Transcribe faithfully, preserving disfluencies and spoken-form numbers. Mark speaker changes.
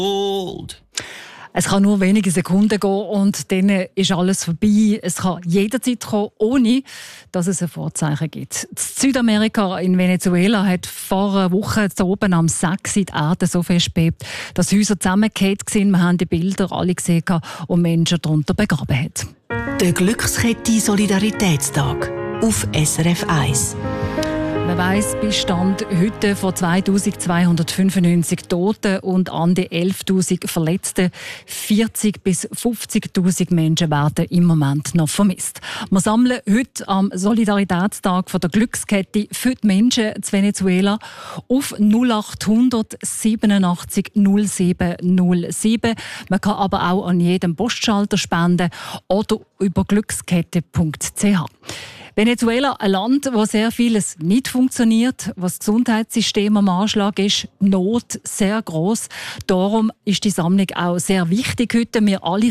Speaker 1: Old.
Speaker 2: Es kann nur wenige Sekunden gehen und dann ist alles vorbei. Es kann jederzeit kommen, ohne dass es ein Vorzeichen gibt. In Südamerika, in Venezuela, hat vor einer Woche zu oben am sechs die Erde so fest bebt, dass Häuser zusammengefallen sind. Wir haben die Bilder alle gesehen und Menschen darunter begraben hat.
Speaker 3: Der Glückskette Solidaritätstag auf S R F eins.
Speaker 2: Man weiss, bis Stand heute von zweitausendzweihundertfünfundneunzig Toten und an die elftausend Verletzten. vierzig bis fünfzigtausend Menschen werden im Moment noch vermisst. Wir sammeln heute am Solidaritätstag von der Glückskette für die Menschen in Venezuela auf null achthundert siebenundachtzig null sieben null sieben. Man kann aber auch an jedem Postschalter spenden oder über glückskette punkt c h. Venezuela, ein Land, wo sehr vieles nicht funktioniert, was das Gesundheitssystem am Anschlag ist, Not sehr gross. Darum ist die Sammlung auch sehr wichtig heute. Wir alle